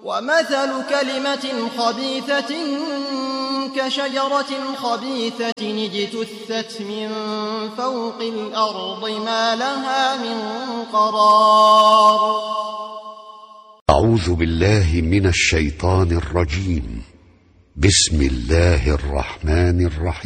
ومثل كلمة خبيثة كشجرة خبيثة اجتثت من فوق الأرض ما لها من قرار. أعوذ بالله من الشيطان الرجيم. بسم الله الرحمن الرحيم.